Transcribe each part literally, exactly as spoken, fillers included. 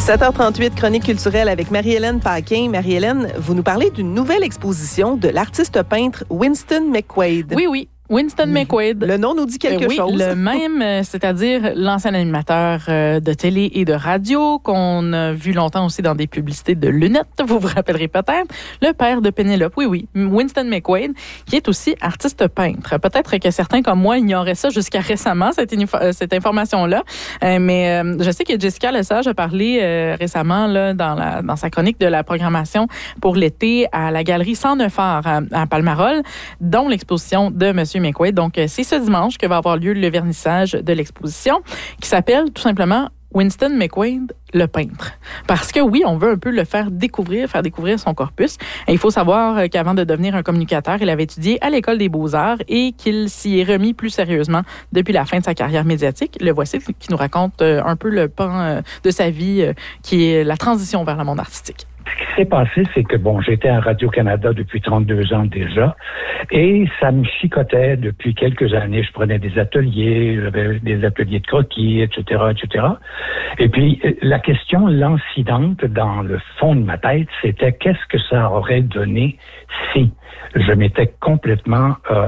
sept heures trente-huit, chronique culturelle avec Marie-Hélène Paquin. Marie-Hélène, vous nous parlez d'une nouvelle exposition de l'artiste peintre Winston McQuaid. Oui, oui. Winston McQuaid. Le nom nous dit quelque euh, oui, chose. Le même, c'est-à-dire l'ancien animateur de télé et de radio qu'on a vu longtemps aussi dans des publicités de lunettes, vous vous rappellerez peut-être, le père de Pénélope. Oui, oui, Winston McQuaid, qui est aussi artiste peintre. Peut-être que certains comme moi ignoraient ça jusqu'à récemment, cette, cette information-là, euh, mais euh, je sais que Jessica Lesage a parlé euh, récemment là, dans, la, dans sa chronique de la programmation pour l'été à la galerie cent neuf Art à, à Palmarol, dont l'exposition de M. McQuaid. Donc, c'est ce dimanche que va avoir lieu le vernissage de l'exposition qui s'appelle tout simplement Winston McQuaid, le peintre. Parce que oui, on veut un peu le faire découvrir, faire découvrir son corpus. Et il faut savoir qu'avant de devenir un communicateur, il avait étudié à l'École des Beaux-Arts et qu'il s'y est remis plus sérieusement depuis la fin de sa carrière médiatique. Le voici qui nous raconte un peu le pan de sa vie qui est la transition vers le monde artistique. Ce qui s'est passé, c'est que, bon, j'étais à Radio-Canada depuis trente-deux ans déjà, et ça me chicotait depuis quelques années. Je prenais des ateliers, j'avais des ateliers de croquis, et cetera, et cetera. Et puis, la question lancinante dans le fond de ma tête, c'était qu'est-ce que ça aurait donné si je m'étais complètement euh,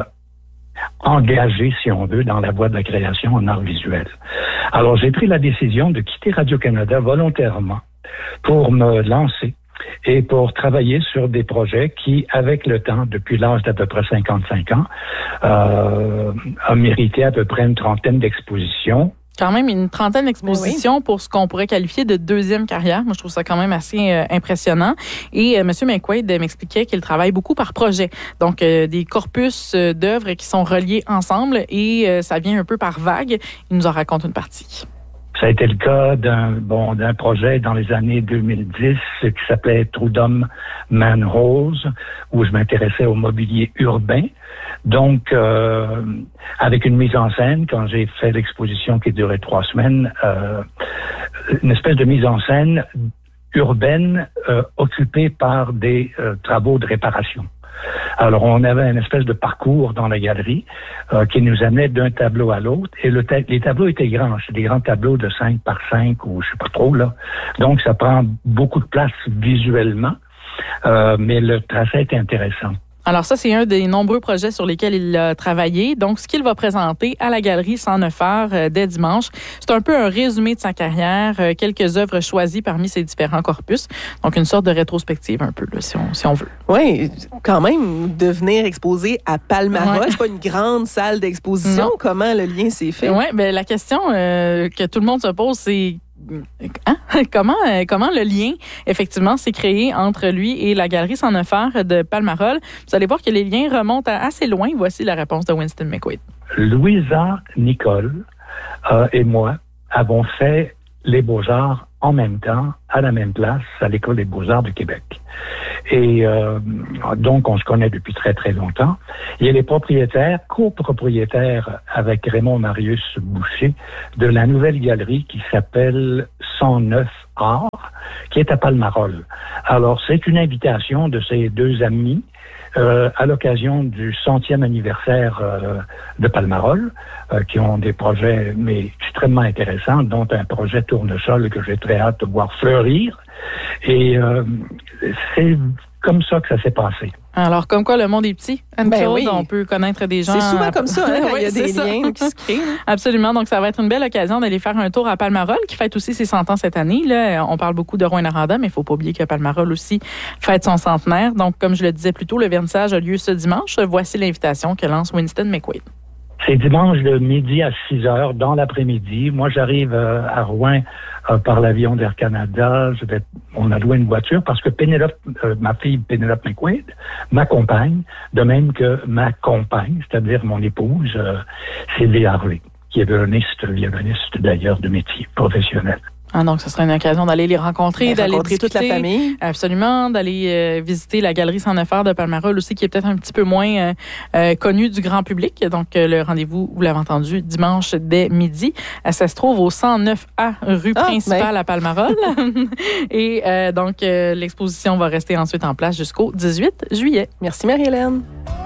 engagé, si on veut, dans la voie de la création en art visuel. Alors, j'ai pris la décision de quitter Radio-Canada volontairement pour me lancer et pour travailler sur des projets qui, avec le temps, depuis l'âge d'à peu près cinquante-cinq ans, euh, a mérité à peu près une trentaine d'expositions. Quand même une trentaine d'expositions oui. pour ce qu'on pourrait qualifier de deuxième carrière. Moi, je trouve ça quand même assez euh, impressionnant. Et euh, M. McQuaid m'expliquait qu'il travaille beaucoup par projet. Donc, euh, des corpus euh, d'œuvres qui sont reliés ensemble et euh, ça vient un peu par vague. Il nous en raconte une partie. Ça a été le cas d'un bon d'un projet dans les années deux mille dix qui s'appelait Trudum Manholes, où je m'intéressais au mobilier urbain. Donc, euh, avec une mise en scène, quand j'ai fait l'exposition qui durait trois semaines, euh, une espèce de mise en scène urbaine euh, occupée par des euh, travaux de réparation. Alors, on avait une espèce de parcours dans la galerie euh, qui nous amenait d'un tableau à l'autre. Et le ta- les tableaux étaient grands. C'est des grands tableaux de cinq par cinq ou je sais pas trop, là. Donc, ça prend beaucoup de place visuellement. Euh, mais le tracé était intéressant. Alors ça, c'est un des nombreux projets sur lesquels il a travaillé. Donc, ce qu'il va présenter à la Galerie cent neuf Art euh, dès dimanche, c'est un peu un résumé de sa carrière, euh, quelques œuvres choisies parmi ses différents corpus. Donc, une sorte de rétrospective un peu, là, si on, si on veut. Oui, quand même, de venir exposer à Palmarol, ouais. C'est pas une grande salle d'exposition. Non. Comment le lien s'est fait? Oui, bien, la question euh, que tout le monde se pose, c'est Hein? Comment, comment le lien, effectivement, s'est créé entre lui et la Galerie cent neuf Art de Palmarol? Vous allez voir que les liens remontent à assez loin. Voici la réponse de Winston McQuaid. Louisa Nicole euh, et moi avons fait les Beaux-Arts en même temps, à la même place, à l'École des Beaux-Arts du Québec. Et euh, donc, on se connaît depuis très, très longtemps. Il y a les propriétaires, copropriétaires avec Raymond Marius Boucher de la nouvelle galerie qui s'appelle cent neuf Art, qui est à Palmarol. Alors, c'est une invitation de ces deux amis Euh, à l'occasion du centième anniversaire euh, de Palmarol, euh, qui ont des projets mais extrêmement intéressants, dont un projet tournesol que j'ai très hâte de voir fleurir. Et euh, c'est comme ça que ça s'est passé. Alors, comme quoi le monde est petit, Anne-Claude, ben oui. On peut connaître des gens... C'est souvent comme ça, hein, quand oui, il y a des ça. liens qui se créent. Absolument, donc ça va être une belle occasion d'aller faire un tour à Palmarol, qui fête aussi ses cent ans cette année. Là, on parle beaucoup de Rouyn-Noranda, mais il ne faut pas oublier que Palmarol aussi fête son centenaire. Donc, comme je le disais plus tôt, le vernissage a lieu ce dimanche. Voici l'invitation que lance Winston McQuaid. C'est dimanche de midi à six heures, dans l'après-midi. Moi, j'arrive euh, à Rouen euh, par l'avion d'Air Canada. Je vais, on a loué une voiture parce que Pénélope, euh, ma fille Pénélope McQuaid, m'accompagne, de même que ma compagne, c'est-à-dire mon épouse, euh, Sylvie Harvey, qui est violoniste, violoniste d'ailleurs de métier professionnel. Ah, donc, ce sera une occasion d'aller les rencontrer, ben, d'aller rencontrer discuter, toute la famille. Absolument, d'aller euh, visiter la Galerie cent neuf Art de Palmarol aussi, qui est peut-être un petit peu moins euh, euh, connue du grand public. Donc, euh, le rendez-vous, vous l'avez entendu, dimanche dès midi. Euh, ça se trouve au cent neuf A, rue ah, principale ben. à Palmarol. Et euh, donc, euh, l'exposition va rester ensuite en place jusqu'au dix-huit juillet. Merci, Marie-Hélène.